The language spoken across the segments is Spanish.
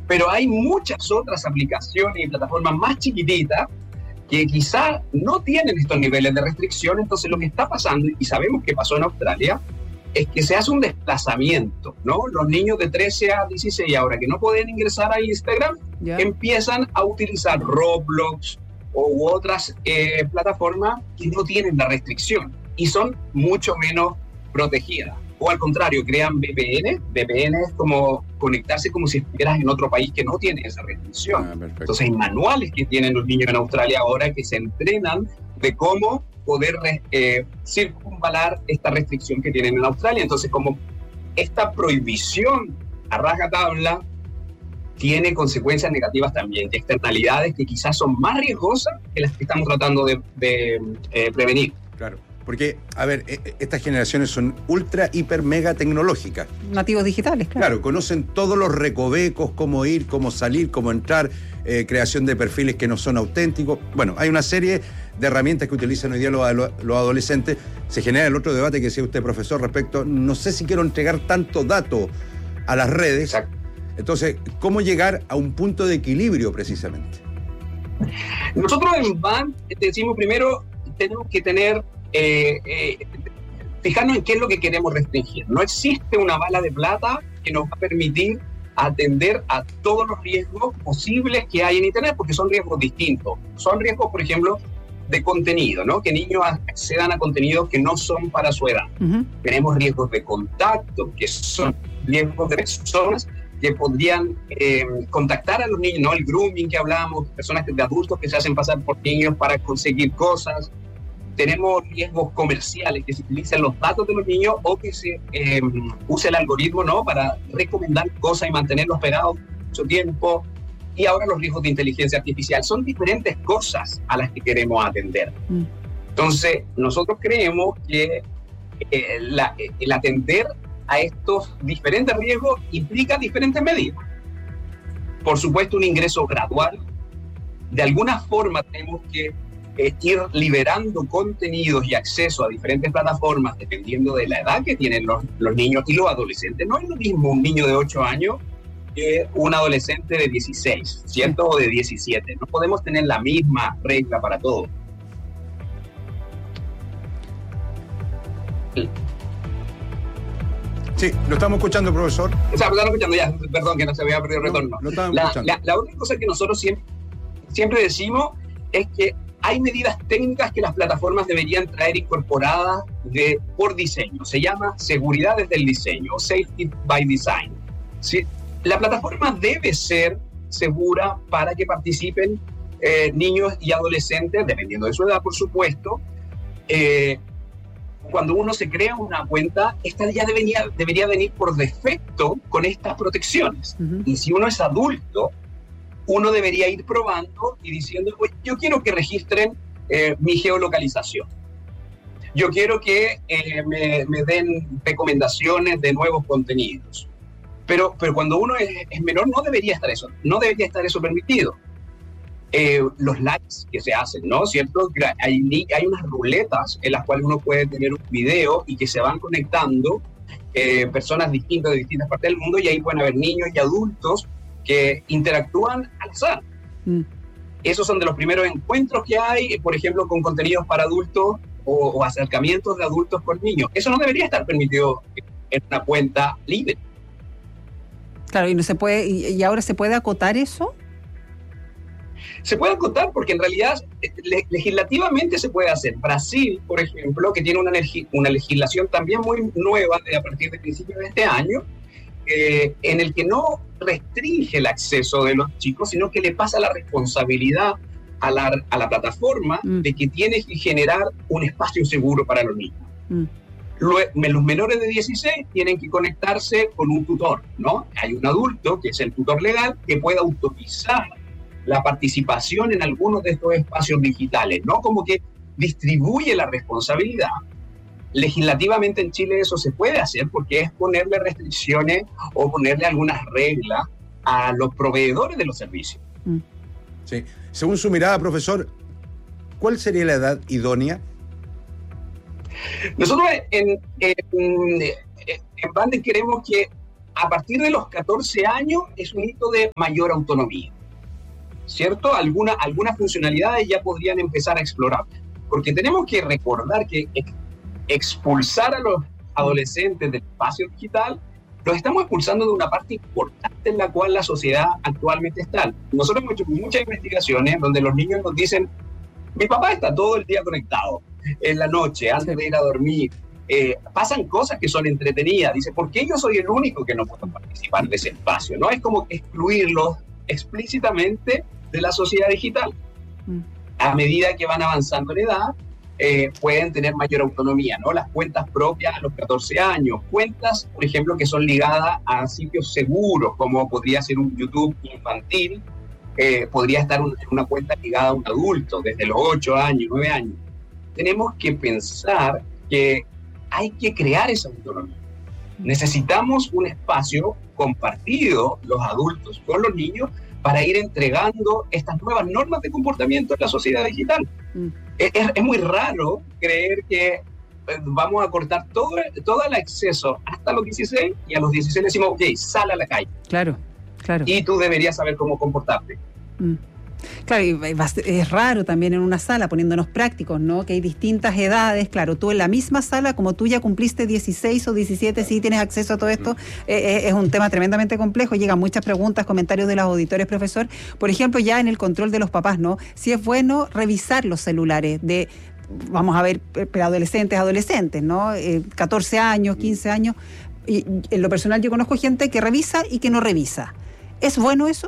Pero hay muchas otras aplicaciones y plataformas más chiquititas que quizás no tienen estos niveles de restricción. Entonces lo que está pasando, y sabemos que pasó en Australia, es que se hace un desplazamiento, ¿no? Los niños de 13 a 16 ahora que no pueden ingresar a Instagram, empiezan a utilizar Roblox u otras plataformas que no tienen la restricción y son mucho menos protegidas. O al contrario, crean VPN. VPN es como conectarse como si estuvieras en otro país que no tiene esa restricción. Entonces hay manuales que tienen los niños en Australia ahora que se entrenan de cómo poder circunvalar esta restricción que tienen en Australia. Entonces, como esta prohibición a rajatabla tiene consecuencias negativas también, y externalidades que quizás son más riesgosas que las que estamos tratando de prevenir. Claro. Porque, a ver, estas generaciones son ultra, hiper, mega tecnológicas. Nativos digitales, claro. Claro, conocen todos los recovecos, cómo ir, cómo salir, cómo entrar, creación de perfiles que no son auténticos. Bueno, hay una serie de herramientas que utilizan hoy día los adolescentes. Se genera el otro debate que decía usted, profesor, respecto, no sé si quiero entregar tanto dato a las redes. Exacto. Entonces, ¿cómo llegar a un punto de equilibrio precisamente? Nosotros en BAN decimos primero, tenemos que tener fijarnos en qué es lo que queremos restringir. No existe una bala de plata que nos va a permitir atender a todos los riesgos posibles que hay en Internet, porque son riesgos distintos. Son riesgos, por ejemplo, de contenido, ¿no? Que niños accedan a contenidos que no son para su edad. Tenemos riesgos de contacto, que son riesgos de personas que podrían contactar a los niños, ¿no? El grooming que hablamos, personas de adultos que se hacen pasar por niños para conseguir cosas. Tenemos riesgos comerciales, que se utilicen los datos de los niños o que se use el algoritmo, ¿no? Para recomendar cosas y mantenerlos pegados mucho tiempo. Y ahora los riesgos de inteligencia artificial. Son diferentes cosas a las que queremos atender. Entonces, nosotros creemos que el atender a estos diferentes riesgos implica diferentes medidas. Por supuesto, un ingreso gradual. De alguna forma tenemos que ir liberando contenidos y acceso a diferentes plataformas dependiendo de la edad que tienen los niños y los adolescentes. No es lo mismo un niño de 8 años que un adolescente de 16, ¿cierto? O de 17. No podemos tener la misma regla para todos. Sí, lo estamos escuchando, profesor. O sea, lo estamos escuchando ya, perdón que no se había perdido el retorno. Lo estamos escuchando. La otra cosa que nosotros siempre decimos es que hay medidas técnicas que las plataformas deberían traer incorporadas por diseño. Se llama seguridad desde el diseño, o safety by design. ¿Sí? La plataforma debe ser segura para que participen niños y adolescentes, dependiendo de su edad, por supuesto. Cuando uno se crea una cuenta, esta ya debería venir por defecto con estas protecciones. Y si uno es adulto, uno debería ir probando y diciendo, pues, yo quiero que registren mi geolocalización. Yo quiero que me den recomendaciones de nuevos contenidos. Pero cuando uno es menor no debería estar eso permitido. Los likes que se hacen, ¿no? ¿Cierto? Hay unas ruletas en las cuales uno puede tener un video y que se van conectando personas distintas de distintas partes del mundo y ahí pueden haber niños y adultos que interactúan al azar. Esos son de los primeros encuentros que hay, por ejemplo, con contenidos para adultos o acercamientos de adultos con niños. Eso no debería estar permitido en una cuenta libre. Claro, y no se puede, y ahora se puede acotar eso. Se puede acotar porque en realidad legislativamente se puede hacer. Brasil, por ejemplo, que tiene una legislación también muy nueva a partir del principio de este año, en el que no restringe el acceso de los chicos, sino que le pasa la responsabilidad a la plataforma de que tiene que generar un espacio seguro para los niños. Los menores de 16 tienen que conectarse con un tutor, ¿no? Hay un adulto, que es el tutor legal, que puede autorizar la participación en algunos de estos espacios digitales, ¿no? Como que distribuye la responsabilidad. Legislativamente en Chile eso se puede hacer porque es ponerle restricciones o ponerle algunas reglas a los proveedores de los servicios. Sí. Según su mirada, profesor, ¿cuál sería la edad idónea? Nosotros en Bandit queremos que a partir de los 14 años es un hito de mayor autonomía, ¿cierto? Algunas funcionalidades ya podrían empezar a explorar, porque tenemos que recordar que expulsar a los adolescentes del espacio digital los estamos expulsando de una parte importante en la cual la sociedad actualmente está. Nosotros hemos hecho muchas investigaciones donde los niños nos dicen: mi papá está todo el día conectado, en la noche, antes de ir a dormir. Pasan cosas que son entretenidas. Dice, ¿por qué yo soy el único que no puedo participar de ese espacio? ¿No? Es como excluirlos explícitamente de la sociedad digital. A medida que van avanzando en edad, pueden tener mayor autonomía, ¿no? Las cuentas propias a los 14 años, cuentas, por ejemplo, que son ligadas a sitios seguros, como podría ser un YouTube infantil, podría estar una cuenta ligada a un adulto desde los 8 años, 9 años. Tenemos que pensar que hay que crear esa autonomía. Necesitamos un espacio compartido, los adultos con los niños, para ir entregando estas nuevas normas de comportamiento en la sociedad digital. Es muy raro creer que vamos a cortar todo el acceso hasta los 16 y a los 16 decimos, ok, sal a la calle. Claro. Y tú deberías saber cómo comportarte. Claro, y es raro también en una sala, poniéndonos prácticos, ¿no? Que hay distintas edades. Claro, tú en la misma sala, como tú ya cumpliste 16 o 17, sí tienes acceso a todo esto, es un tema tremendamente complejo. Llegan muchas preguntas, comentarios de los auditores, profesor. Por ejemplo, ya en el control de los papás, ¿no? Si es bueno revisar los celulares de, vamos a ver, adolescentes, ¿no? 14 años, 15 años. Y en lo personal yo conozco gente que revisa y que no revisa. ¿Es bueno eso?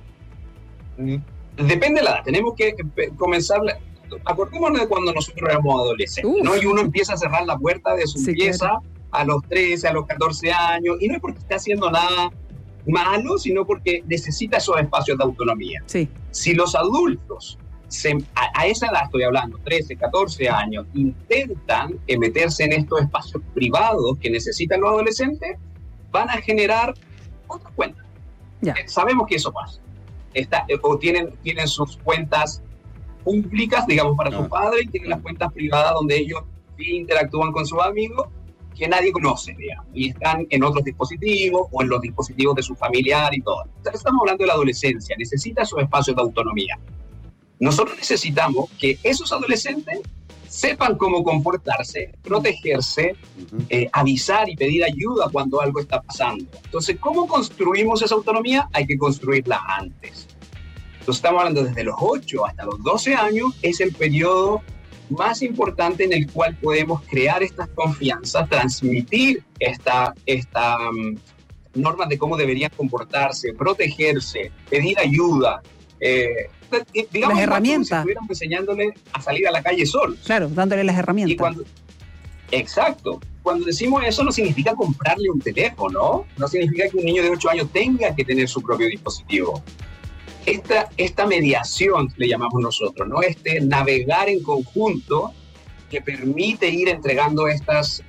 Depende de la edad. Tenemos que comenzar. Acordémonos de cuando nosotros éramos adolescentes, ¿no? Y uno empieza a cerrar la puerta de su pieza a los 13, a los 14 años, y no es porque esté haciendo nada malo, sino porque necesita esos espacios de autonomía. Sí. Si los adultos, a esa edad estoy hablando, 13, 14 años, intentan meterse en estos espacios privados que necesitan los adolescentes, van a generar otras cuentas. Sabemos que eso pasa. O tienen sus cuentas públicas, digamos, para su padre, y tienen las cuentas privadas donde ellos interactúan con sus amigos que nadie conoce, digamos, y están en otros dispositivos o en los dispositivos de su familiar y todo. Estamos hablando de la adolescencia, necesita esos espacios de autonomía. Nosotros necesitamos que esos adolescentes sepan cómo comportarse, protegerse, avisar y pedir ayuda cuando algo está pasando. Entonces, ¿cómo construimos esa autonomía? Hay que construirla antes. Entonces, estamos hablando desde los 8 hasta los 12 años, es el periodo más importante en el cual podemos crear estas confianzas, transmitir estas normas de cómo deberían comportarse, protegerse, pedir ayuda, digamos, las herramientas. Si estuviéramos enseñándole a salir a la calle solo. Claro, dándole las herramientas. Exacto. Cuando decimos eso no significa comprarle un teléfono, no significa que un niño de 8 años tenga que tener su propio dispositivo. Esta mediación, le llamamos nosotros, ¿no? Navegar en conjunto que permite ir entregando estos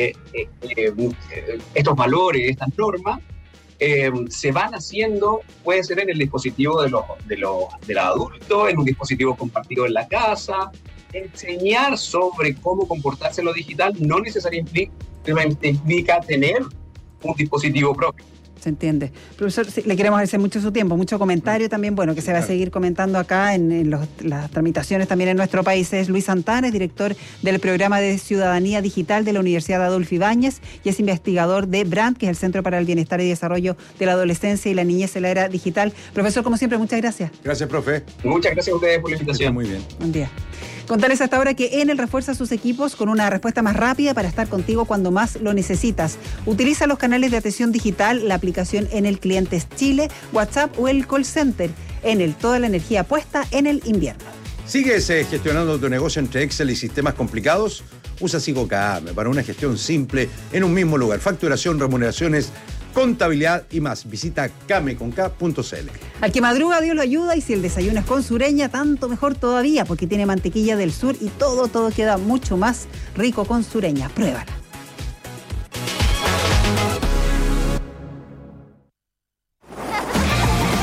valores, estas normas, se van haciendo, puede ser en el dispositivo del adulto, en un dispositivo compartido en la casa. Enseñar sobre cómo comportarse en lo digital no necesariamente implica tener un dispositivo propio. Se entiende. Profesor, sí, le queremos agradecer mucho su tiempo, mucho comentario también, bueno, que se va a seguir comentando acá en las tramitaciones también en nuestro país. Es Luis Santana, es director del programa de Ciudadanía Digital de la Universidad Adolfo Ibáñez y es investigador de BRAND, que es el Centro para el Bienestar y Desarrollo de la Adolescencia y la Niñez en la Era Digital. Profesor, como siempre, muchas gracias. Gracias, profe. Muchas gracias a ustedes por la invitación. Muy bien. Buen día. Contarles hasta ahora que Enel refuerza sus equipos con una respuesta más rápida para estar contigo cuando más lo necesitas. Utiliza los canales de atención digital, la aplicación Enel Clientes Chile, WhatsApp o el call center. Enel, toda la energía puesta en el invierno. ¿Sigues gestionando tu negocio entre Excel y sistemas complicados? Usa SigoKM para una gestión simple en un mismo lugar. Facturación, remuneraciones, contabilidad y más. Visita kameconk.cl. Al que madruga, Dios lo ayuda, y si el desayuno es con Sureña, tanto mejor todavía, porque tiene mantequilla del sur y todo queda mucho más rico con Sureña. Pruébala.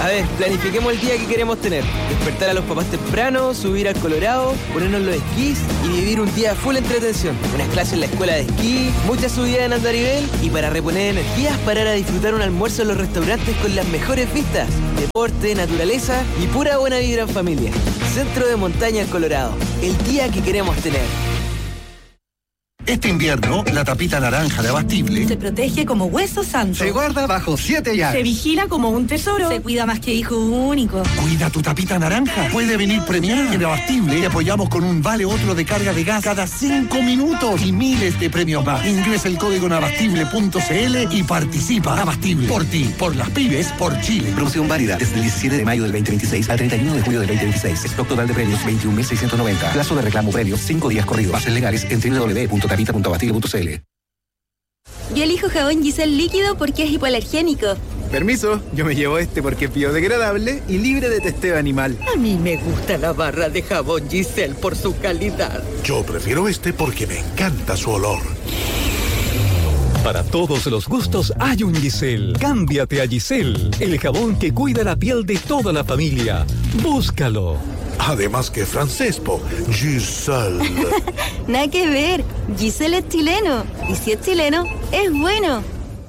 A ver, planifiquemos el día que queremos tener. Despertar a los papás temprano, subir al Colorado, ponernos los esquís y vivir un día full entretención. Unas clases en la escuela de esquí, muchas subidas en andarivel y para reponer energías, parar a disfrutar un almuerzo en los restaurantes con las mejores vistas. Deporte, naturaleza y pura buena vibra en familia. Centro de Montaña El Colorado. El día que queremos tener. Este invierno, la tapita naranja de Abastible se protege como hueso santo. se guarda bajo 7 llaves. Se vigila como un tesoro. Se cuida más que hijo único. Cuida tu tapita naranja. Puede venir premiada. En Abastible te apoyamos con un vale otro de carga de gas cada 5 minutos y miles de premios más. Ingresa el código en abastible.cl y participa. Abastible. Por ti, por las pymes, por Chile. Promoción válida desde el 17 de mayo del 2026 al 31 de julio del 2026. Stock total de premios 21.690. Plazo de reclamo premios 5 días corridos. Bases legales en www.tapita.abastible.cl. Yo elijo jabón Giselle líquido porque es hipoalergénico. Permiso, yo me llevo este porque es biodegradable y libre de testeo animal. A mí me gusta la barra de jabón Giselle por su calidad. Yo prefiero este porque me encanta su olor. Para todos los gustos hay un Giselle. Cámbiate a Giselle, el jabón que cuida la piel de toda la familia. Búscalo. Además que francés, po. Giselle. Nada que ver. Giselle es chileno. Y si es chileno, es bueno.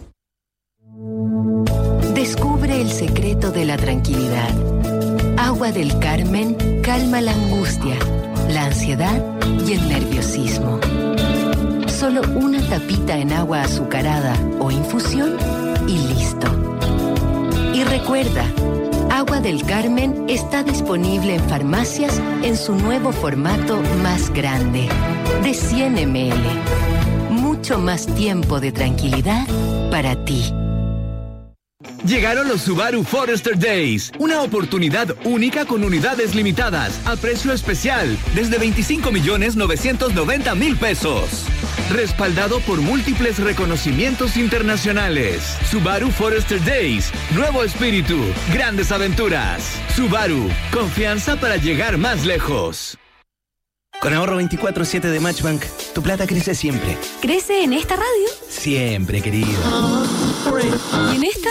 Descubre el secreto de la tranquilidad. Agua del Carmen calma la angustia, la ansiedad y el nerviosismo. Solo una tapita en agua azucarada o infusión y listo. Y recuerda, Agua del Carmen está disponible en farmacias en su nuevo formato más grande, de 100 ml. Mucho más tiempo de tranquilidad para ti. Llegaron los Subaru Forester Days, una oportunidad única con unidades limitadas, a precio especial, desde 25.990.000 pesos. Respaldado por múltiples reconocimientos internacionales. Subaru Forester Days, nuevo espíritu, grandes aventuras. Subaru, confianza para llegar más lejos. Con ahorro 24/7 de Matchbank, tu plata crece siempre. ¿Crece en esta radio? Siempre, querido. ¿Y en esta?